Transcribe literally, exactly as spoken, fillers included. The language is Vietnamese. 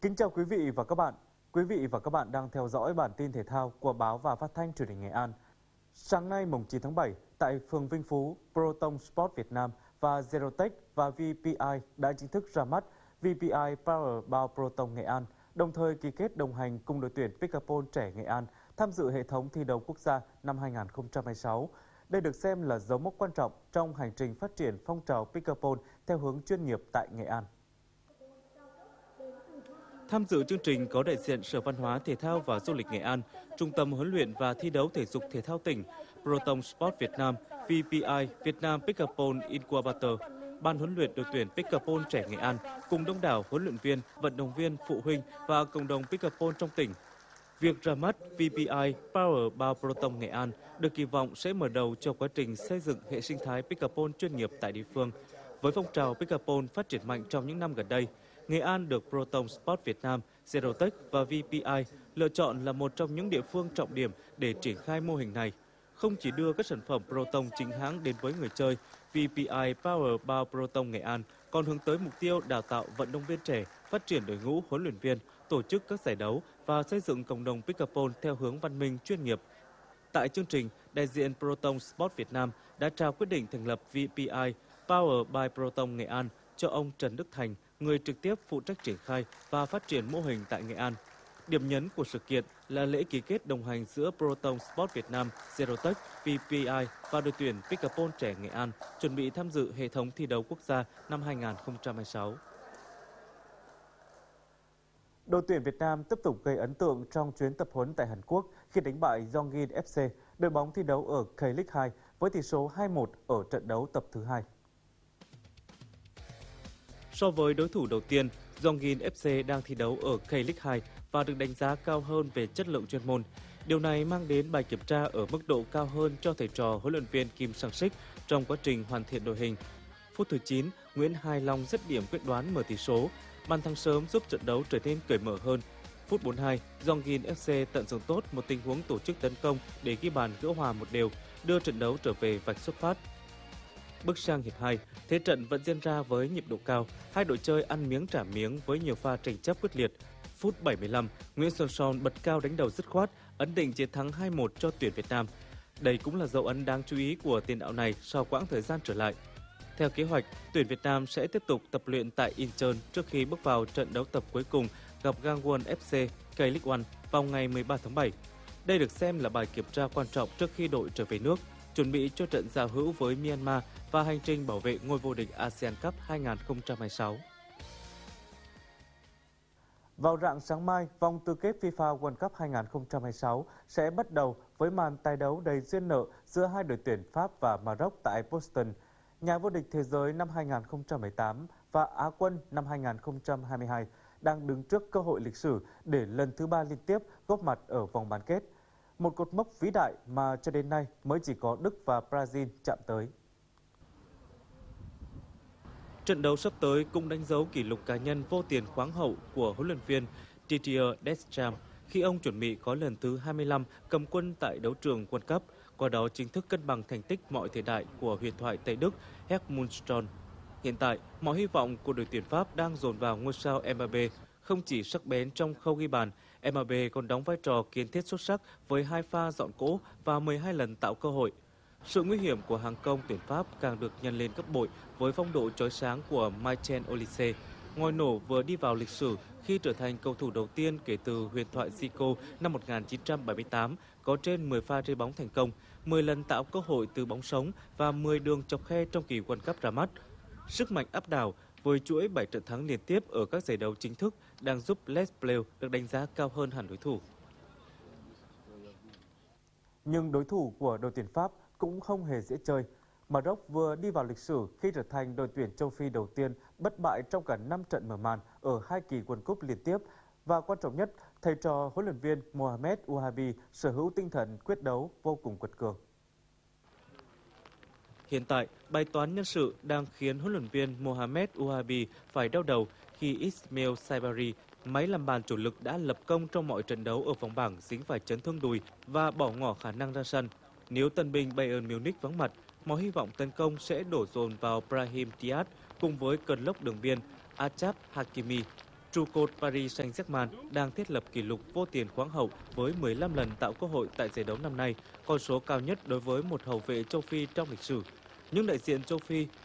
Kính chào quý vị và các bạn. Quý vị và các bạn đang theo dõi bản tin thể thao của báo và phát thanh truyền hình Nghệ An. Sáng nay mùng chín tháng bảy, tại phường Vinh Phú, Proton Sport Việt Nam và Zerotech và vê pê i đã chính thức ra mắt vê pê i Power Bao Proton Nghệ An, đồng thời ký kết đồng hành cùng đội tuyển Pickleball trẻ Nghệ An tham dự hệ thống thi đấu quốc gia năm hai nghìn không trăm hai mươi sáu. Đây được xem là dấu mốc quan trọng trong hành trình phát triển phong trào Pickleball theo hướng chuyên nghiệp tại Nghệ An. Tham dự chương trình có đại diện Sở Văn hóa, Thể thao và Du lịch Nghệ An, Trung tâm huấn luyện và thi đấu thể dục thể thao tỉnh, Proton Sport Việt Nam, vê pê i Việt Nam Pickleball Incubator, Ban huấn luyện đội tuyển Pickleball trẻ Nghệ An, cùng đông đảo huấn luyện viên, vận động viên, phụ huynh và cộng đồng Pickleball trong tỉnh. Việc ra mắt vê pê i Power Bao Proton Nghệ An được kỳ vọng sẽ mở đầu cho quá trình xây dựng hệ sinh thái Pickleball chuyên nghiệp tại địa phương. Với phong trào Pickleball phát triển mạnh trong những năm gần đây, Nghệ An được Proton Sport Việt Nam, Zerotech và vê pê i lựa chọn là một trong những địa phương trọng điểm để triển khai mô hình này. Không chỉ đưa các sản phẩm Proton chính hãng đến với người chơi, vê pê i Power Bao Proton Nghệ An còn hướng tới mục tiêu đào tạo vận động viên trẻ, phát triển đội ngũ huấn luyện viên, tổ chức các giải đấu và xây dựng cộng đồng Pickleball theo hướng văn minh chuyên nghiệp. Tại chương trình, đại diện Proton Sport Việt Nam đã trao quyết định thành lập vê pê i Power by Proton Nghệ An cho ông Trần Đức Thành, người trực tiếp phụ trách triển khai và phát triển mô hình tại Nghệ An. Điểm nhấn của sự kiện là lễ ký kết đồng hành giữa Proton Sport Việt Nam, Zerotech, vê pê i và đội tuyển Pickleball trẻ Nghệ An chuẩn bị tham dự hệ thống thi đấu quốc gia năm hai nghìn không trăm hai mươi sáu. Đội tuyển Việt Nam tiếp tục gây ấn tượng trong chuyến tập huấn tại Hàn Quốc khi đánh bại Yongin ép xê, đội bóng thi đấu ở K-League hai với tỷ số hai một ở trận đấu tập thứ hai. So với đối thủ đầu tiên, Yongin ép xê đang thi đấu ở K-League hai và được đánh giá cao hơn về chất lượng chuyên môn. Điều này mang đến bài kiểm tra ở mức độ cao hơn cho thầy trò huấn luyện viên Kim Sang-sik trong quá trình hoàn thiện đội hình. Phút thứ chín, Nguyễn Hai Long dứt điểm quyết đoán mở tỷ số. Bàn thắng sớm giúp trận đấu trở nên cởi mở hơn. Phút bốn mươi hai, Yongin ép xê tận dụng tốt một tình huống tổ chức tấn công để ghi bàn gỡ hòa một đều, đưa trận đấu trở về vạch xuất phát. Bước sang hiệp hai, thế trận vẫn diễn ra với nhịp độ cao, hai đội chơi ăn miếng trả miếng với nhiều pha tranh chấp quyết liệt. Phút bảy mươi lăm, Nguyễn Xuân Son bật cao đánh đầu dứt khoát, ấn định chiến thắng hai một cho tuyển Việt Nam. Đây cũng là dấu ấn đáng chú ý của tiền đạo này sau quãng thời gian trở lại. Theo kế hoạch, tuyển Việt Nam sẽ tiếp tục tập luyện tại Incheon trước khi bước vào trận đấu tập cuối cùng gặp Gangwon ép xê K-League một vào ngày mười ba tháng bảy. Đây được xem là bài kiểm tra quan trọng trước khi đội trở về nước, chuẩn bị cho trận giao hữu với Myanmar và hành trình bảo vệ ngôi vô địch a sê an Cup hai nghìn không trăm hai mươi sáu. Vào rạng sáng mai, vòng tứ kết FIFA World Cup hai nghìn không trăm hai mươi sáu sẽ bắt đầu với màn tài đấu đầy duyên nợ giữa hai đội tuyển Pháp và Maroc tại Boston. Nhà vô địch thế giới năm hai nghìn không trăm mười tám và Á quân năm hai nghìn không trăm hai mươi hai đang đứng trước cơ hội lịch sử để lần thứ ba liên tiếp góp mặt ở vòng bán kết. Một cột mốc vĩ đại mà cho đến nay mới chỉ có Đức và Brazil chạm tới. Trận đấu sắp tới cũng đánh dấu kỷ lục cá nhân vô tiền khoáng hậu của huấn luyện viên Didier Deschamps khi ông chuẩn bị có lần thứ hai mươi lăm cầm quân tại đấu trường World Cup, qua đó chính thức cân bằng thành tích mọi thời đại của huyền thoại Tây Đức Helmut Schön. Hiện tại, mọi hy vọng của đội tuyển Pháp đang dồn vào ngôi sao Mbappé. Không chỉ sắc bén trong khâu ghi bàn, Mbappé còn đóng vai trò kiến thiết xuất sắc với hai pha dọn cỗ và mười hai lần tạo cơ hội. Sự nguy hiểm của hàng công tuyển Pháp càng được nhân lên gấp bội với phong độ chói sáng của Michael Olise. Ngòi nổ vừa đi vào lịch sử khi trở thành cầu thủ đầu tiên kể từ huyền thoại Zico năm một nghìn chín trăm bảy mươi tám có trên mười pha chơi bóng thành công, mười lần tạo cơ hội từ bóng sống và mười đường chọc khe trong kỳ World Cup ra mắt. Sức mạnh áp đảo với chuỗi bảy trận thắng liên tiếp ở các giải đấu chính thức đang giúp Les Bleus được đánh giá cao hơn hẳn đối thủ. Nhưng đối thủ của đội tuyển Pháp cũng không hề dễ chơi. Maroc vừa đi vào lịch sử khi trở thành đội tuyển châu Phi đầu tiên bất bại trong cả năm trận mở màn ở hai kỳ World Cup liên tiếp. Và quan trọng nhất, thầy trò huấn luyện viên Mohamed Ouahabi sở hữu tinh thần quyết đấu vô cùng quật cường. Hiện tại, bài toán nhân sự đang khiến huấn luyện viên Mohamed Ouahabi phải đau đầu khi Ismail Saibari, máy làm bàn chủ lực đã lập công trong mọi trận đấu ở vòng bảng dính phải chấn thương đùi và bỏ ngỏ khả năng ra sân. Nếu tân binh Bayern Munich vắng mặt, mọi hy vọng tấn công sẽ đổ dồn vào Brahim Diaz cùng với cơn lốc đường biên Achraf Hakimi. Trụ cột Paris Saint-Germain đang thiết lập kỷ lục vô tiền khoáng hậu với mười lăm lần tạo cơ hội tại giải đấu năm nay, con số cao nhất đối với một hậu vệ châu Phi trong lịch sử. Những đại diện châu Phi